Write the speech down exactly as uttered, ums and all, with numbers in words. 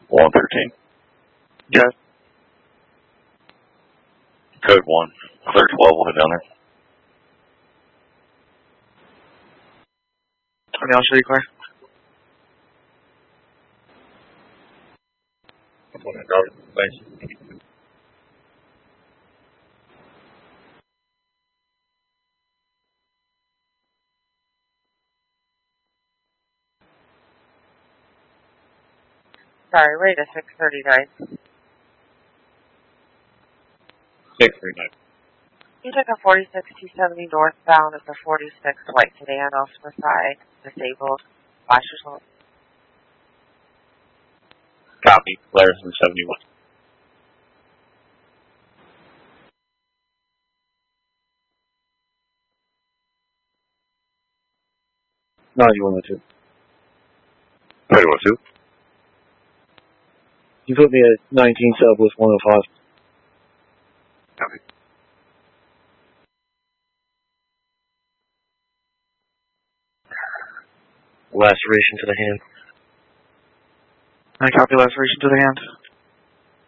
one thirteen. Yes. Code one. Clear twelve, we'll head down there. twenty, I'll show you clear. Thanks. Sorry, rate is six thirty-nine. six thirty-nine. You took a forty-six two seventy northbound at the forty-six white sedan off to the side, disabled, flash result. Copy. Larison seventy-one. ninety-one oh two. ninety-one oh two. You put me at nineteen sub with one oh five. Copy. Laceration to the hand. I copy laceration to the hand.